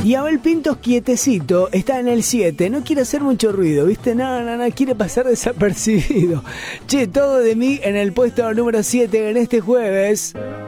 Y Abel Pintos quietecito, está en el 7, no quiere hacer mucho ruido, ¿viste? No, quiere pasar desapercibido. Che, todo de mí en el puesto número 7 en este jueves.